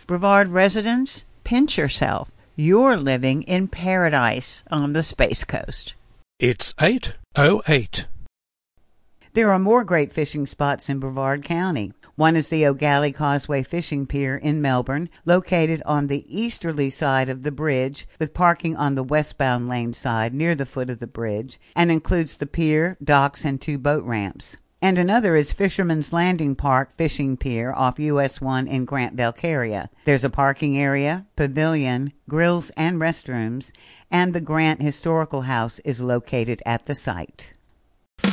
Brevard residents, pinch yourself. You're living in paradise on the Space Coast. It's 8:08. There are more great fishing spots in Brevard County. One is the O'Galley Causeway Fishing Pier in Melbourne, located on the easterly side of the bridge, with parking on the westbound lane side near the foot of the bridge, and includes the pier, docks, and 2 boat ramps. And another is Fisherman's Landing Park Fishing Pier off US 1 in Grant Belcaria. There's a parking area, pavilion, grills and restrooms, and the Grant Historical House is located at the site.